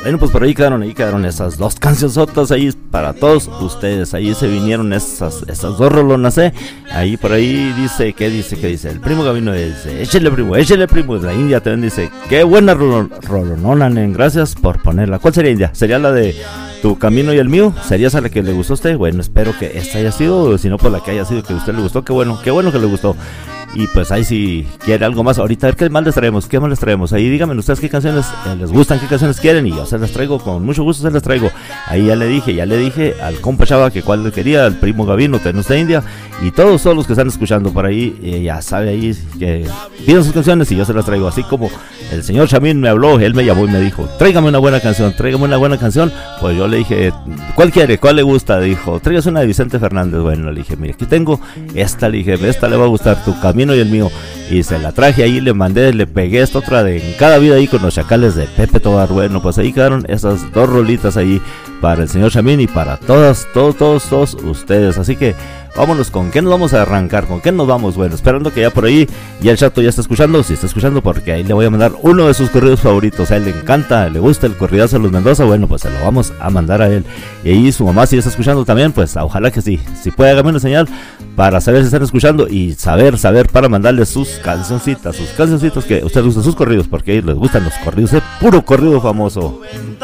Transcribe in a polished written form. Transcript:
Bueno, pues por ahí quedaron esas dos cancionzotas ahí para todos ustedes. Ahí se vinieron esas dos rolonas, Ahí por ahí dice, ¿qué dice? El primo Gavino dice, échele primo. La India también dice, qué buena rolonona, nen, gracias por ponerla. ¿Cuál sería, India? ¿Sería la de Tu Camino y el Mío? ¿Sería esa la que le gustó a usted? Bueno, espero que esta haya sido, si no, pues la que haya sido que a usted le gustó. Qué bueno que le gustó. Y pues ahí si quiere algo más, ahorita a ver qué más les traemos, ahí díganme ustedes qué canciones les gustan, qué canciones quieren, y yo se las traigo, con mucho gusto se las traigo. Ahí ya le dije al compa Chava que cuál le quería, al primo Gavino, tenemos de India, y todos los que están escuchando por ahí, ya sabe ahí que piden sus canciones y yo se las traigo, así como el señor Chamín me habló, él me llamó y me dijo, tráigame una buena canción, pues yo le dije, ¿cuál quiere? ¿Cuál le gusta? Dijo, tráigase una de Vicente Fernández. Bueno, le dije, mire, aquí tengo esta, le dije, esta le va a gustar, Tu Camino y el Mío, y se la traje ahí, le pegué esta otra de En Cada Vida ahí con los Chacales de Pepe Tobar. Bueno, pues ahí quedaron esas dos rolitas ahí para el señor Chamín y para todos ustedes, así que vámonos. ¿Con qué nos vamos a arrancar? ¿Con qué nos vamos? Bueno, esperando que ya por ahí ya el chato ya está escuchando, si está escuchando, porque ahí le voy a mandar uno de sus corridos favoritos. A él le encanta, le gusta el corridazo de los Mendoza. Bueno, pues se lo vamos a mandar a él. Y ahí su mamá, si está escuchando también, pues ojalá que sí. Si puede, hágame una señal para saber si están escuchando y saber para mandarles sus cancioncitas que a ustedes les gustan sus corridos, porque a ellos les gustan los corridos, puro corrido famoso.